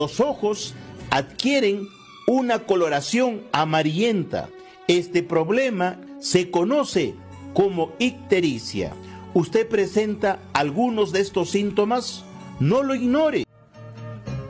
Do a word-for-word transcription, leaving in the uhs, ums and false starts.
Los ojos adquieren una coloración amarillenta. Este problema se conoce como ictericia. ¿Usted presenta algunos de estos síntomas? No lo ignore.